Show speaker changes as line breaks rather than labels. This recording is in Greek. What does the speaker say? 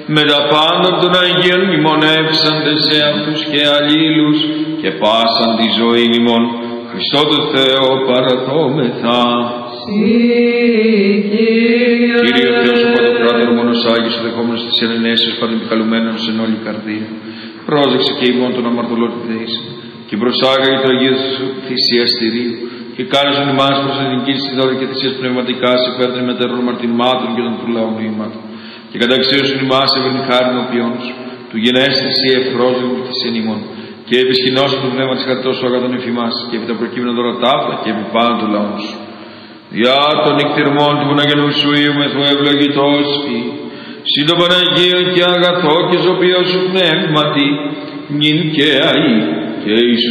με τα πάντα των Αγίων μνημονεύσαντες σε αυτούς και αλλήλους και πάσαν τη ζωή ημών. Χριστό το Θεό παραδόμεθα. Κύριε Θεός ο Παντοκράτορ μόνος Άγιος ο δεχόμενος της Ελληνέσεως παντεπικαλουμένος εν όλη καρδία. Πρόσεξε και ημών των αμαρτωλών τη δεήση και προσάγαγε το Αγίο θυσιαστηρίου και κάνεσον ημάς προς την κήρυξη δώρα και θυσίας πνευματικάς υπέρ των μετέρων αμαρτημάτων και των του λαού νοήματων και καταξίωσον ημάς ευρύν χάριν οπιών σου του γενέστη εσύ ευφρόζου της εν ημών και επισχυνώσουν το πνεύμα της χαριτός σου αγαθών εφημάς και επί τα προκείμενα δώρα ταύτα και επί πάνω του λαού σου. Διά των νυχτηρμών του Παναγενού σου Υιούμεθο ευλογητός φύ, συν το Παναγίο και αγαθό και ζωπίο σου πνεύματι, νυν και αεί και εις